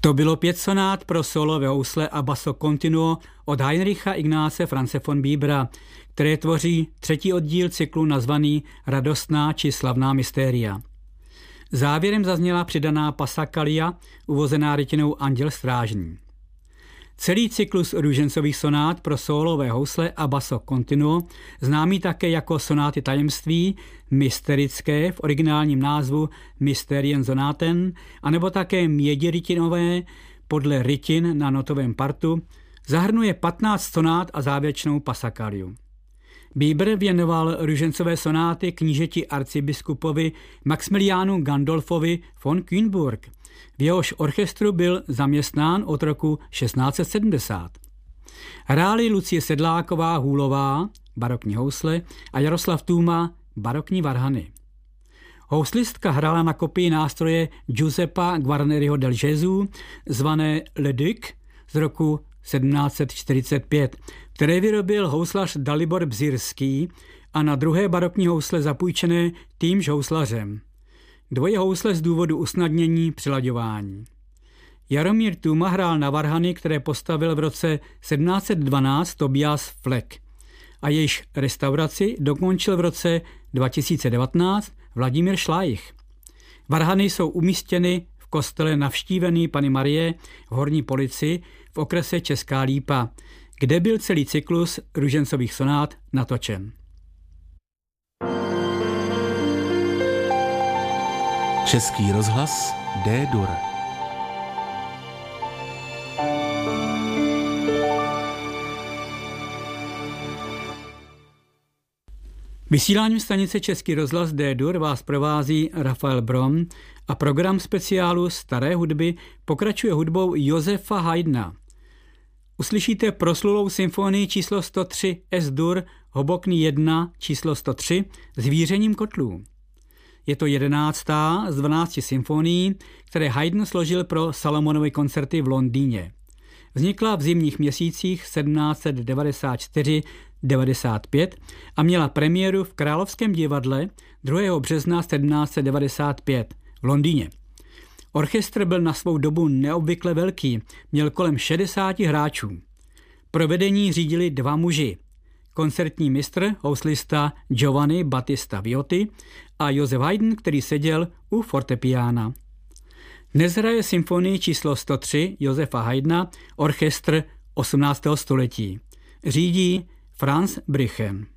To bylo 5 sonát pro sólové housle a basso continuo od Heinricha Ignáce Franze von Bibera, které tvoří 3. oddíl cyklu nazvaný Radostná či slavná mystéria. Závěrem zazněla přidaná Passacaglia, uvozená rytinou Anděl strážný. Celý cyklus růžencových sonát pro sólové housle a basso continuo, známý také jako sonáty tajemství, mysterické v originálním názvu Mysterien Sonaten, anebo také mědirytinové podle rytin na notovém partu, zahrnuje 15 sonát a závěrečnou Passacagliu. Bieber věnoval růžencové sonáty knížeti arcibiskupovi Maxmiliánu Gandolfovi von Kühnburg. V jehož orchestru byl zaměstnán od roku 1670. Hráli Lucie Sedláková hůlová, barokní housle, a Jaroslav Tůma, barokní varhany. Houslistka hrála na kopii nástroje Giuseppa Guarneriho del Gesù, zvané Le Duc, z roku 1745, které vyrobil houslař Dalibor Bzirský a na druhé barokní housle zapůjčené týmž houslařem. Dvoje housle z důvodu usnadnění přilaďování. Jaromír Tůma hrál na varhany, které postavil v roce 1712 Tobias Fleck a jejíž restauraci dokončil v roce 2019 Vladimír Šlájich. Varhany jsou umístěny v kostele Navštívený Panny Marie v Horní Polici v okrese Česká Lípa, kde byl celý cyklus růžencových sonát natočen. Český rozhlas D-dur. Vysíláním stanice Český rozhlas D-dur vás provází Rafael Brom a program speciálu Staré hudby pokračuje hudbou Josefa Haydna. Uslyšíte proslulou symfonii číslo 103 S-dur Hobokný 1 číslo 103 s vířením kotlů. Je to 11. z 12 symfonií, které Haydn složil pro Salomonovy koncerty v Londýně. Vznikla v zimních měsících 1794-95 a měla premiéru v Královském divadle 2. března 1795 v Londýně. Orchestr byl na svou dobu neobvykle velký, měl kolem 60 hráčů. Provedení řídili 2 muži. Koncertní mistr, houslista Giovanni Battista Viotti a Josef Haydn, který seděl u fortepiána. Dnes hraje symfonii číslo 103 Josefa Haydna orchestr 18. století. Řídí Franz Brüchen.